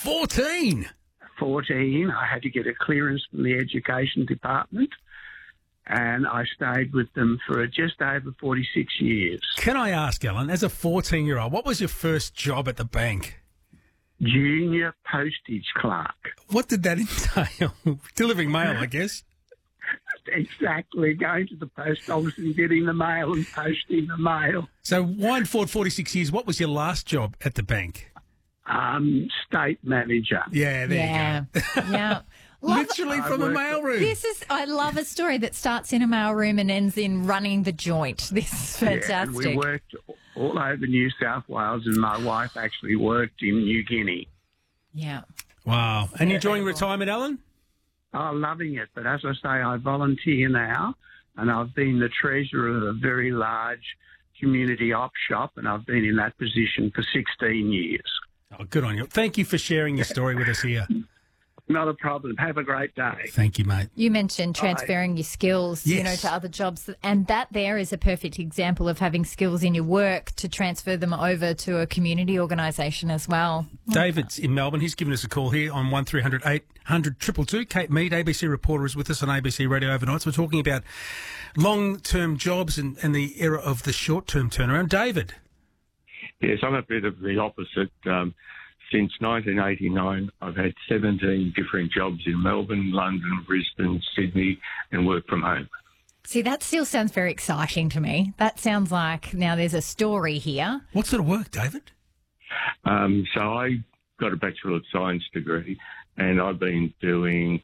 14? 14. I had to get a clearance from the Education Department, and I stayed with them for just over 46 years. Can I ask, Alan, as a 14-year-old, what was your first job at the bank? Junior postage clerk. What did that entail? Delivering mail, I guess. Exactly, going to the post office and getting the mail and posting the mail. So Wine Ford, 46 years. What was your last job at the bank? State manager. Yeah, there you go. Yeah. Literally from a mailroom. I love a story that starts in a mailroom and ends in running the joint. This is fantastic. Yeah, and we worked all over New South Wales, and my wife actually worked in New Guinea. Yeah. Wow. And you enjoying retirement, Alan? Oh, loving it. But as I say, I volunteer now, and I've been the treasurer of a very large community op shop, and I've been in that position for 16 years. Oh, good on you. Thank you for sharing your story with us here. Not a problem. Have a great day. Thank you, mate. You mentioned transferring your skills, Yes. to other jobs, and that there is a perfect example of having skills in your work to transfer them over to a community organisation as well. David's in Melbourne. He's given us a call here on 1300 800 222. Kate Mead, ABC reporter, is with us on ABC Radio Overnights. We're talking about long-term jobs and the era of the short-term turnaround. David. Yes, I'm a bit of the opposite. Since 1989, I've had 17 different jobs in Melbourne, London, Brisbane, Sydney, and work from home. See, that still sounds very exciting to me. That sounds like now there's a story here. What sort of work, David? So I got a Bachelor of Science degree, and I've been doing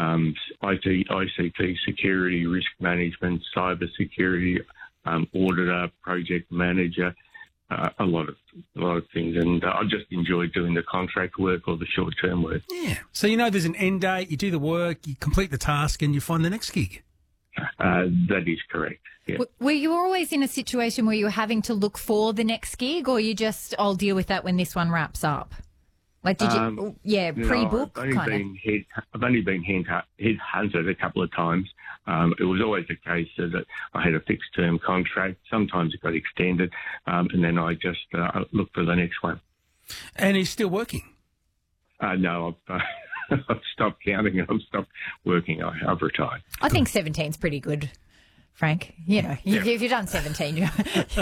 ICT security, risk management, cyber security, auditor, project manager, a lot of things, and I just enjoy doing the contract work or the short-term work. Yeah. So there's an end date, you do the work, you complete the task, and you find the next gig. That is correct. Yeah. Were you always in a situation where you were having to look for the next gig, or you just, I'll deal with that when this one wraps up? Like, did you, pre-book? I've only been headhunted a couple of times. It was always the case that I had a fixed-term contract. Sometimes it got extended, and then I just looked for the next one. And he's still working? No, I've stopped counting. I've stopped working. I've retired. I think 17's pretty good, Frank. If you've done 17, you're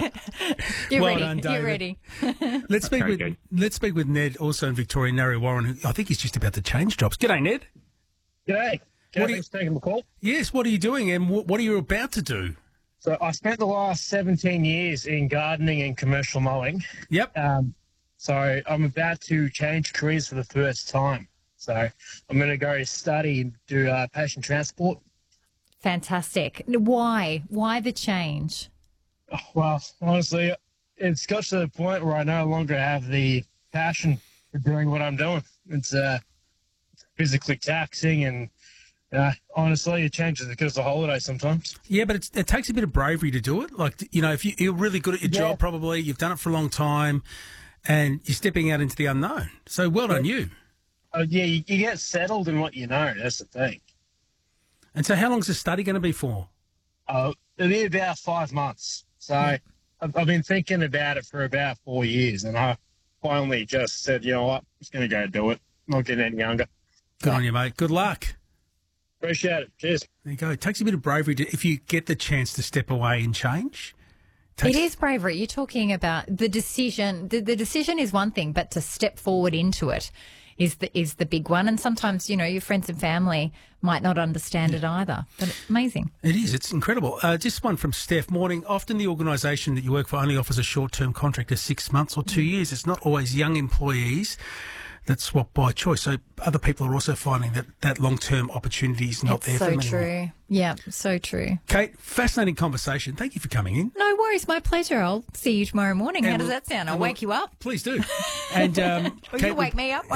Well ready. done, David. You're ready. Let's speak with Ned, also in Victoria, Narre Warren, who I think he's just about to change jobs. G'day, Ned. G'day. Thanks for taking the call. Yes, what are you doing and what are you about to do? So I spent the last 17 years in gardening and commercial mowing. Yep. So I'm about to change careers for the first time. So I'm going to go study and do patient transport. Fantastic. Why? Why the change? Well, honestly, it's got to the point where I no longer have the passion for doing what I'm doing. It's physically taxing, and honestly, it changes because of the holiday sometimes. Yeah, but it takes a bit of bravery to do it. Like, if you're really good at your job, probably you've done it for a long time, and you're stepping out into the unknown. So well done you. You get settled in what you know. That's the thing. And so how long's the study going to be for? It'll be about 5 months. So I've been thinking about it for about 4 years, and I finally just said, you know what, I'm just going to go do it. Not getting any younger. Good on you, mate. Good luck. Appreciate it. Cheers. There you go. It takes a bit of bravery if you get the chance to step away and change. It is bravery. You're talking about the decision. The decision is one thing, but to step forward into it is the big one. And sometimes, your friends and family might not understand it either. But it's amazing. It is. It's incredible. Just one from Steph. Morning. Often the organisation that you work for only offers a short-term contract of 6 months or 2 years. It's not always young employees that swap by choice. So other people are also finding that long-term opportunity is not there for them anymore. So true. Yeah, so true. Kate, fascinating conversation. Thank you for coming in. No worries. My pleasure. I'll see you tomorrow morning. How does that sound? I'll wake you up. Please do. And Will you wake me up?